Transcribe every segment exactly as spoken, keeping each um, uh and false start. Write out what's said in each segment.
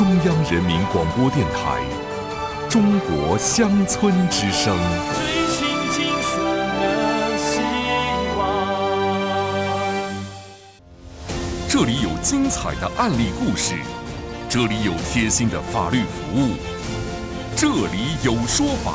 中央人民广播电台中国乡村之声。 追寻金色的希望。 这里有精彩的案例故事，这里有贴心的法律服务，这里有说法。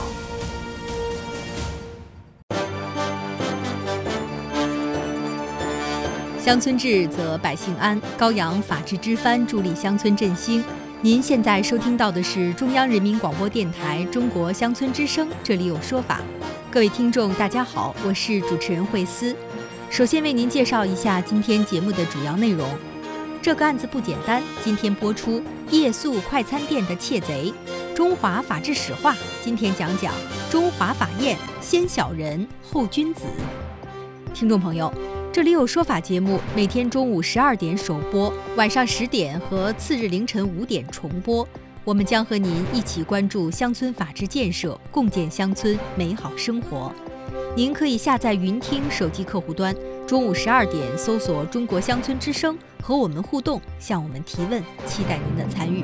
乡村治则百姓安，高扬法治之帆，助力乡村振兴。您现在收听到的是中央人民广播电台中国乡村之声，这里有说法。各位听众大家好，我是主持人慧思。首先为您介绍一下今天节目的主要内容。这个案子不简单，今天播出夜宿快餐店的窃贼，中华法治史话，今天讲讲中华法验，先小人后君子。听众朋友，这里有说法节目每天中午十二点首播，晚上十点和次日凌晨五点重播。我们将和您一起关注乡村法治建设，共建乡村美好生活。您可以下载云听手机客户端，中午十二点搜索中国乡村之声，和我们互动，向我们提问，期待您的参与。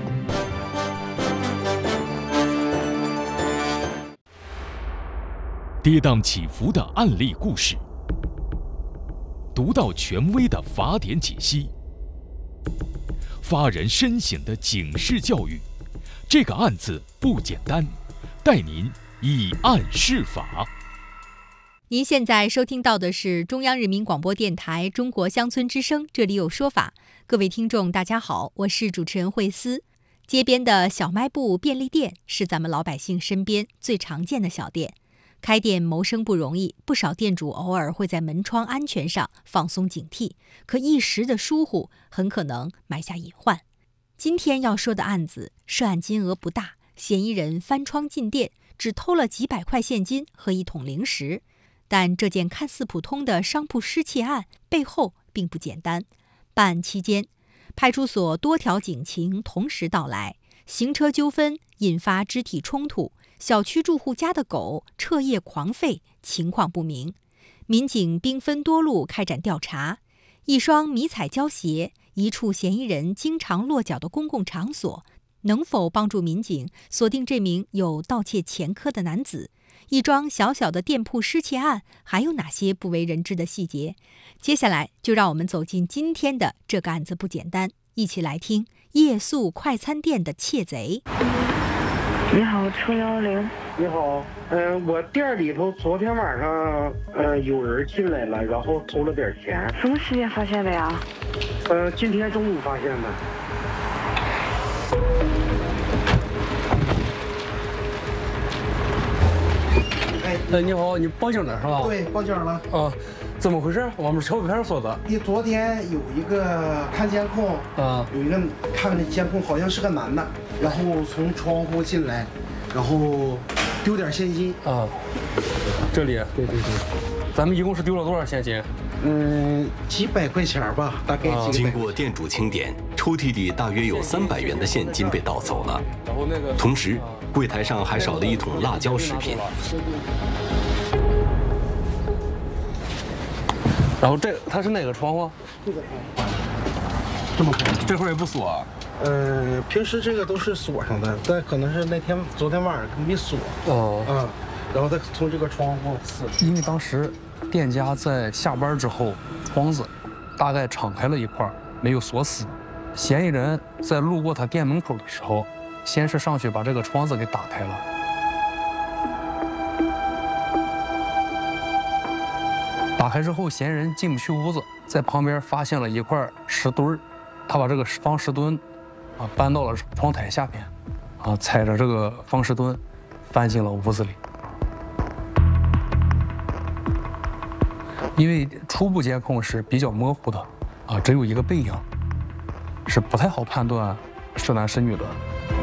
跌宕起伏的案例故事，独到权威的法典解析，发人深省的警示教育。这个案子不简单，带您以案释法。 您现在收听到的是中央人民广播电台中国乡村之声，这里有说法。各位听众大家好，我是主持人慧思。街边的小卖部、便利店是咱们老百姓身边最常见的小店。开店谋生不容易，不少店主偶尔会在门窗安全上放松警惕，可一时的疏忽很可能埋下隐患。今天要说的案子，涉案金额不大，嫌疑人翻窗进店，只偷了几百块现金和一桶零食。但这件看似普通的商铺失窃案背后并不简单。办案期间，派出所多条警情同时到来，行车纠纷引发肢体冲突，小区住户家的狗彻夜狂吠，情况不明。民警兵分多路开展调查，一双迷彩胶鞋，一处嫌疑人经常落脚的公共场所，能否帮助民警锁定这名有盗窃前科的男子？一桩小小的店铺失窃案还有哪些不为人知的细节？接下来就让我们走进今天的这个案子不简单，一起来听夜宿快餐店的窃贼。 你好，车幺零。 你好，嗯、呃，我店里头昨天晚上，呃，有人进来了，然后偷了点钱。 什么时间发现的呀？ 呃，今天中午发现的。 哎，你好，你报警了是吧？ 对，报警了。 啊，怎么回事？我们是桥北派出所的。 你昨天有一个看监控，啊，有一个看那监控，好像是个男的，然后从窗户进来，然后丢点现金。 啊，这里。对对对。咱们一共是丢了多少现金？ 嗯，几百块钱吧，大概几百。 经过店主清点，抽屉里大约有三百元的现金被盗走了。同时，柜台上还少了一桶辣椒食品。 然后这它是哪个窗户？ 这个窗户。这么快？ 这会儿也不锁啊？ 呃，平时这个都是锁上的，但可能是那天昨天晚上没锁。哦。啊，然后他从这个窗户刺。 因为当时店家在下班之后，窗子大概敞开了一块，没有锁死。嫌疑人在路过他店门口的时候，先是上去把这个窗子给打开了。打开之后，嫌疑人进不去屋子，在旁边发现了一块石墩儿，他把这个方石墩啊搬到了窗台下面，啊踩着这个方石墩翻进了屋子里。因为初步监控是比较模糊的，啊只有一个背影，是不太好判断是男是女的。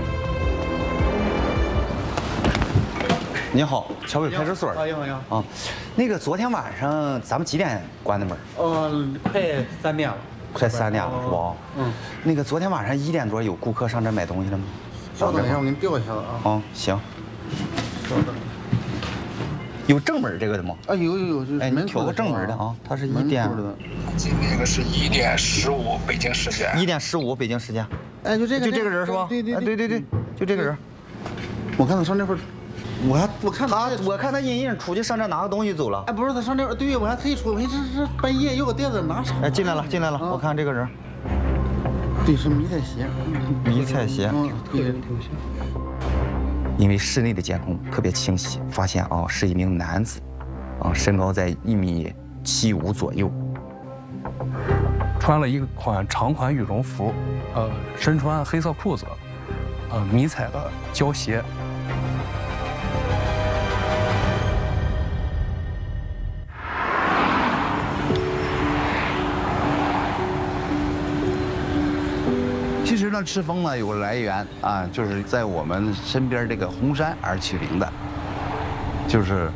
你好，桥北派出所。 你好，你好。 啊，那个昨天晚上咱们几点关的门？ 呃，快三点了。 快三点了是吧？嗯。那个昨天晚上一点多有顾客上这买东西了吗？ 稍等一下，我给你调一下子啊。 哦，行。 稍等。 有正门这个的吗？ 啊，有有有。 哎，你挑个正门的啊，它是一点。 今那个是一点十五北京时间。 一点十五北京时间。 哎，就这个， 就这个人是吧？ 对对对对对，就这个人。 我看他上那会儿，我还我看他，我看他隐隐出去上这拿个东西走了。 哎，不是他上那会儿，对我还特意说，我说这是半夜有个袋子拿啥？ 哎，进来了，进来了，我看这个人。 对，是迷彩鞋。 迷彩鞋。 嗯，对，挺像。 因为室内的监控特别清晰，发现啊是一名男子，啊身高在一米七五左右， 穿了一款长款羽绒服，呃，身穿黑色裤子，呃，迷彩的胶鞋。 其实呢，赤峰呢有个来源啊，就是在我们身边这个红山二七零的，就是